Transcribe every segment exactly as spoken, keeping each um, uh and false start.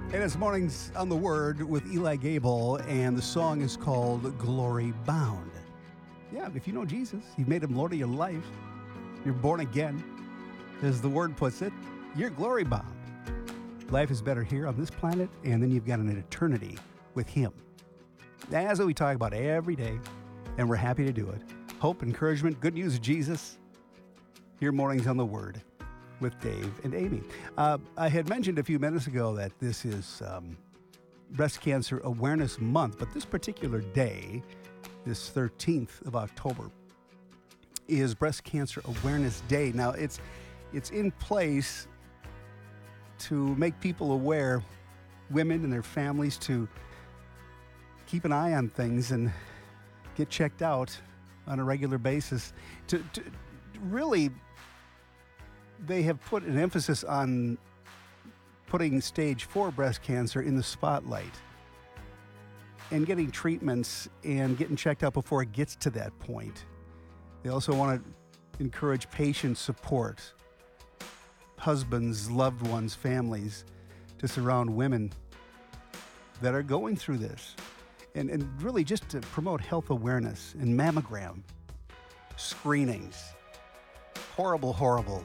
It is Mornings on the Word with Eli Gable, and the song is called Glory Bound. Yeah, if you know Jesus, you've made him Lord of your life, you're born again, as the Word puts it, you're glory bound. Life is better here on this planet, and then you've got an eternity with him. That's what we talk about every day, and we're happy to do it. Hope, encouragement, good news of Jesus. Your Mornings on the Word with Dave and Amy. Uh, I had mentioned a few minutes ago that this is um, Breast Cancer Awareness Month, but this particular day, this thirteenth of October, is Breast Cancer Awareness Day. Now, it's it's in place to make people aware, women and their families, to keep an eye on things and get checked out on a regular basis. To, to really, they have put an emphasis on putting stage four breast cancer in the spotlight and getting treatments and getting checked out before it gets to that point. They also want to encourage patient support, husbands, loved ones, families, to surround women that are going through this. And, and really just to promote health awareness and mammogram screenings. Horrible, horrible,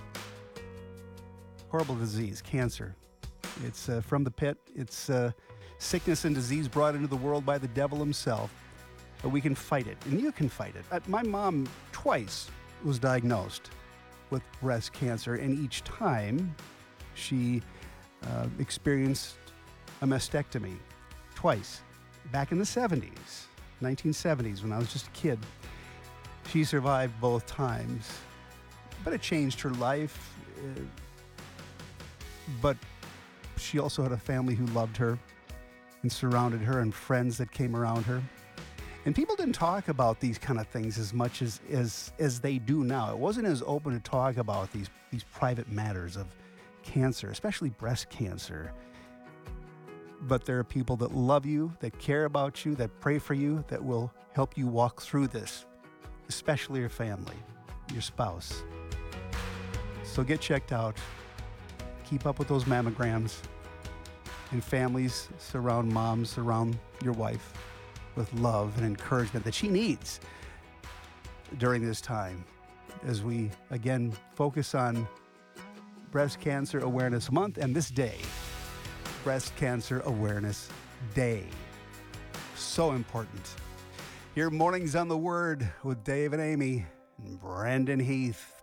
horrible disease, cancer. It's uh, from the pit. It's uh, sickness and disease brought into the world by the devil himself. But we can fight it, and you can fight it. Uh, my mom twice was diagnosed with breast cancer, and each time she uh, experienced a mastectomy, twice. Back in the seventies, nineteen seventies, when I was just a kid. She survived both times, but it changed her life. Uh, but she also had a family who loved her and surrounded her, and friends that came around her. And people didn't talk about these kind of things as much as, as, as they do now. It wasn't as open to talk about these, these private matters of cancer, especially breast cancer. But there are people that love you, that care about you, that pray for you, that will help you walk through this, especially your family, your spouse. So get checked out. Keep up with those mammograms. And families, surround moms, surround your wife with love and encouragement that she needs during this time as we, again, focus on Breast Cancer Awareness Month and this day, Breast Cancer Awareness Day. So important. Your Mornings on the Word with Dave and Amy and Brandon Heath.